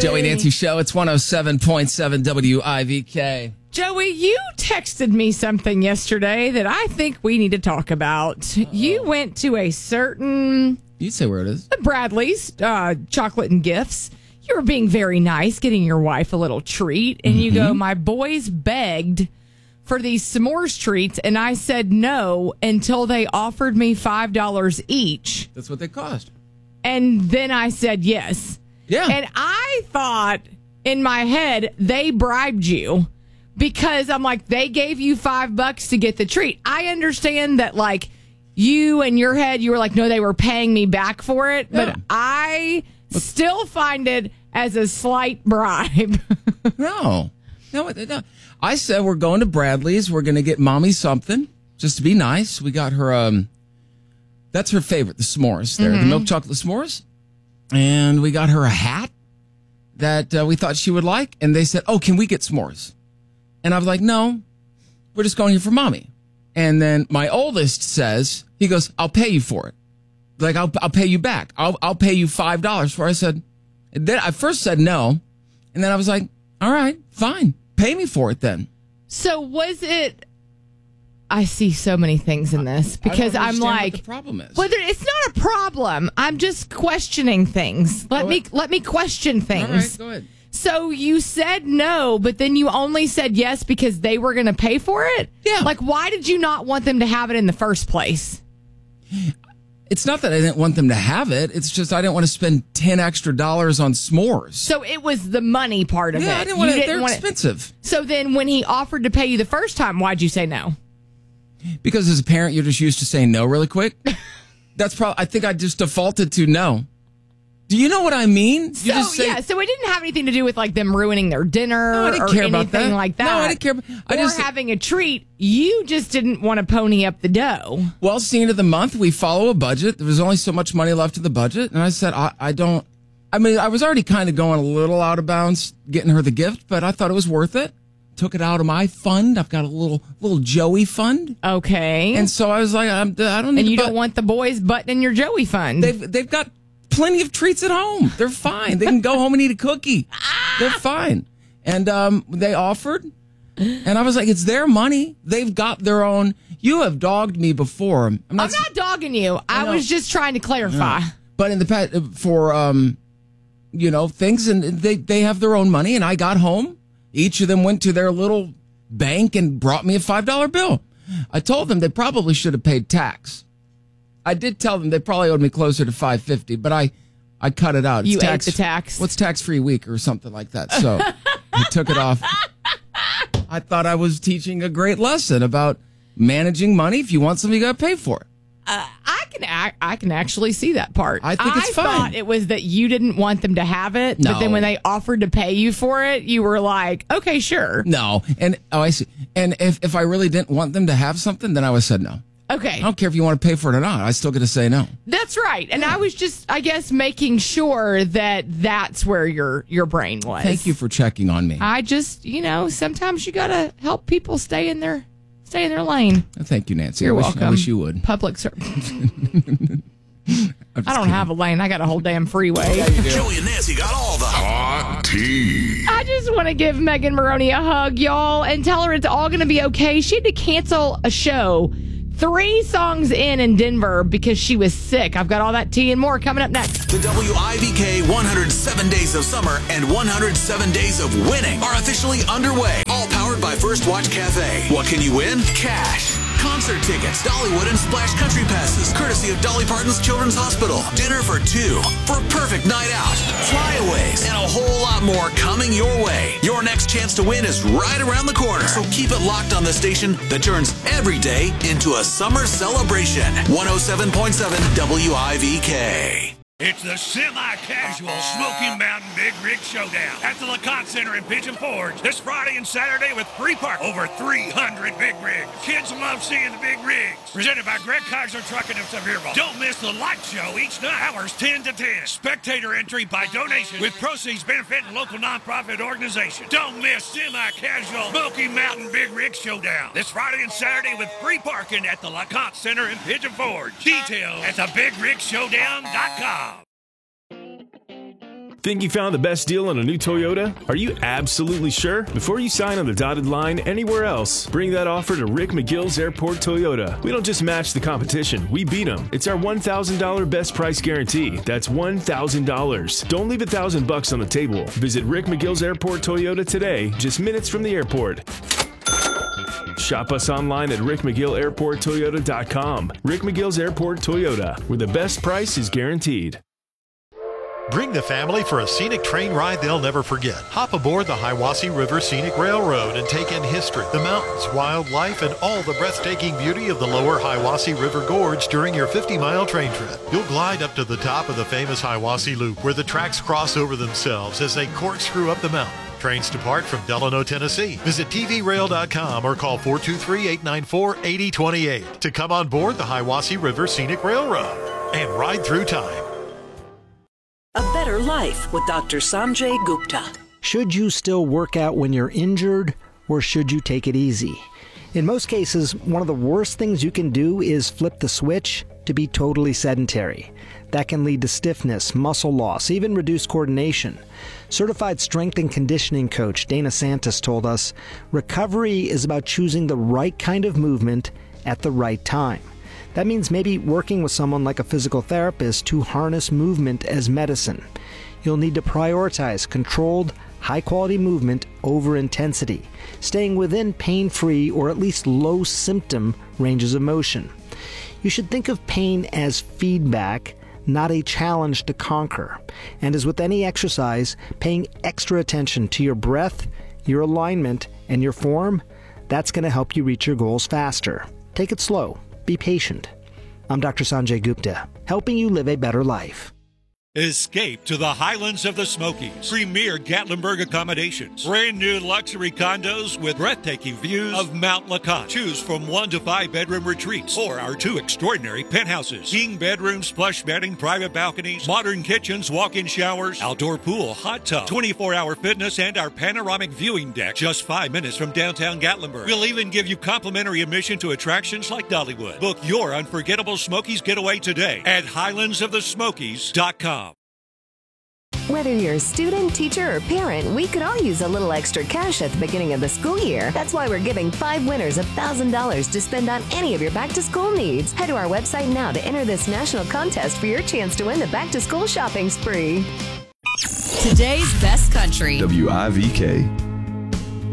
Joey Nancy Show. It's 107.7 WIVK. Joey, you texted me something yesterday that I think we need to talk about. You went to a certain... You say where it is. Bradley's Chocolate and Gifts. You were being very nice, getting your wife a little treat. And you go, my boys begged for these s'mores treats, and I said no until they offered me $5 each. That's what they cost. And then I said yes. Yeah. And I thought in my head they bribed you because I'm like, they gave you $5 to get the treat. I understand that, like, you in your head, you were like, no, they were paying me back for it. Yeah. But I still find it as a slight bribe. No. I said we're going to Bradley's. We're going to get mommy something just to be nice. We got her, that's her favorite, the s'mores there, the milk chocolate s'mores. And we got her a hat that we thought she would like. And they said, oh, can we get s'mores? And I was like, no, we're just going here for mommy. And then my oldest says, he goes, I'll pay you for it. Like, I'll pay you back. I'll pay you $5 for it. I said, then I first said no. And then I was like, all right, fine. Pay me for it then. So was it... I see so many things in this because I'm like, what the problem is. Well, it's not a problem. I'm just questioning things. Let me question things. All right, go ahead. So you said no, but then you only said yes because they were going to pay for it? Yeah. Like, why did you not want them to have it in the first place? It's not that I didn't want them to have it. It's just I didn't want to spend $10 extra on s'mores. So it was the money part of it. Yeah, I didn't want it. They're expensive. So then when he offered to pay you the first time, why'd you say no? Because as a parent, you're just used to saying no really quick. That's probably, I think I just defaulted to no. Do you know what I mean? So it didn't have anything to do with like them ruining their dinner I didn't or care anything about that. like that. No, I didn't care. Or having a treat. You just didn't want to pony up the dough. Well, scene of the month, we follow a budget. There was only so much money left in the budget. And I said, I was already kind of going a little out of bounds getting her the gift, but I thought it was worth it. Took it out of my fund. I've got a little Joey fund. Okay. And so I was like, I don't need. And you don't want the boys butting your Joey fund. They've got plenty of treats at home. They're fine. They can go home and eat a cookie. They're fine. And they offered, and I was like, it's their money. They've got their own. You have dogged me before. I'm not dogging you. I was just trying to clarify. No. But in the past, for things, and they have their own money. And I got home. Each of them went to their little bank and brought me a $5 bill. I told them they probably should have paid tax. I did tell them they probably owed me closer to $5.50, but I cut it out. You ate the tax. What's tax-free week or something like that? So I took it off. I thought I was teaching a great lesson about managing money. If you want something, you got to pay for it. I can actually see that part. I think it's fine. I thought it was that you didn't want them to have it, No. but then when they offered to pay you for it, you were like, okay, sure. No. And I see. And if I really didn't want them to have something, then I would have said no. Okay. I don't care if you want to pay for it or not. I still get to say no. That's right. And I was just, I guess, making sure that that's where your brain was. Thank you for checking on me. I just, sometimes you got to help people stay in their lane. Thank you, Nancy. You're welcome. I wish you would. Public service. I don't have a lane. I got a whole damn freeway. Yeah, you do. Joey and Nancy got all the hot tea. I just want to give Megan Maroney a hug, y'all, and tell her it's all going to be okay. She had to cancel a show 3 songs in Denver because she was sick. I've got all that tea and more coming up next. The WIVK 107 Days of Summer and 107 Days of Winning are officially underway. All powered by First Watch Cafe. What can you win? Cash. Concert tickets, Dollywood and Splash Country passes, courtesy of Dolly Parton's Children's Hospital. Dinner for 2 for a perfect night out. Flyaways and a whole lot more coming your way. Your next chance to win is right around the corner. So keep it locked on the station that turns every day into a summer celebration. 107.7 WIVK. It's the semi-casual Smoky Mountain Big Rig Showdown at the LeConte Center in Pigeon Forge this Friday and Saturday with free park. Over 300 big rigs. Kids love seeing the big rigs. Presented by Greg Kaiser Trucking of Sevierville. Don't miss the light show each night. Hours 10 to 10. Spectator entry by donation with proceeds benefiting local nonprofit organizations. Don't miss semi-casual Smoky Mountain Big Rig Showdown this Friday and Saturday with free parking at the LeConte Center in Pigeon Forge. Details at thebigrigsshowdown.com. Think you found the best deal on a new Toyota? Are you absolutely sure? Before you sign on the dotted line anywhere else, bring that offer to Rick McGill's Airport Toyota. We don't just match the competition, we beat them. It's our $1,000 best price guarantee. That's $1,000. Don't leave $1,000 on the table. Visit Rick McGill's Airport Toyota today, just minutes from the airport. Shop us online at rickmcgillairporttoyota.com. Rick McGill's Airport Toyota, where the best price is guaranteed. Bring the family for a scenic train ride they'll never forget. Hop aboard the Hiwassee River Scenic Railroad and take in history, the mountains, wildlife, and all the breathtaking beauty of the lower Hiwassee River Gorge during your 50-mile train trip. You'll glide up to the top of the famous Hiwassee Loop, where the tracks cross over themselves as they corkscrew up the mountain. Trains depart from Delano, Tennessee. Visit tvrail.com or call 423-894-8028 to come on board the Hiwassee River Scenic Railroad and ride through time. A Better Life with Dr. Sanjay Gupta. Should you still work out when you're injured, or should you take it easy? In most cases, one of the worst things you can do is flip the switch to be totally sedentary. That can lead to stiffness, muscle loss, even reduced coordination. Certified strength and conditioning coach Dana Santos told us, recovery is about choosing the right kind of movement at the right time. That means maybe working with someone like a physical therapist to harness movement as medicine. You'll need to prioritize controlled, high-quality movement over intensity, staying within pain-free or at least low-symptom ranges of motion. You should think of pain as feedback, not a challenge to conquer. And as with any exercise, paying extra attention to your breath, your alignment, and your form, that's going to help you reach your goals faster. Take it slow. Be patient. I'm Dr. Sanjay Gupta, helping you live a better life. Escape to the Highlands of the Smokies. Premier Gatlinburg accommodations. Brand new luxury condos with breathtaking views of Mount LeConte. Choose from 1 to 5 bedroom retreats or our 2 extraordinary penthouses. King bedrooms, plush bedding, private balconies, modern kitchens, walk-in showers, outdoor pool, hot tub, 24-hour fitness, and our panoramic viewing deck just 5 minutes from downtown Gatlinburg. We'll even give you complimentary admission to attractions like Dollywood. Book your unforgettable Smokies getaway today at highlandsofthesmokies.com. Whether you're a student, teacher, or parent, we could all use a little extra cash at the beginning of the school year. That's why we're giving 5 winners $1,000 to spend on any of your back-to-school needs. Head to our website now to enter this national contest for your chance to win the back-to-school shopping spree. Today's best country. WIVK.